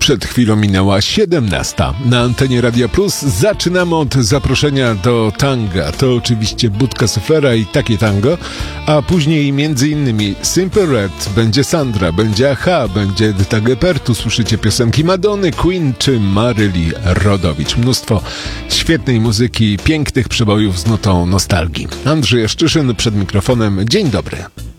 Przed chwilą minęła 17. Na antenie Radia Plus zaczynamy od zaproszenia do tanga. To oczywiście Budka Suflera i takie tango, a później m.in. Simple Red, będzie Sandra, będzie Aha, będzie Edyta Gepertu, słyszycie piosenki Madony, Queen czy Maryli Rodowicz. Mnóstwo świetnej muzyki, pięknych przebojów z nutą nostalgii. Andrzej Jaszczyszyn przed mikrofonem. Dzień dobry.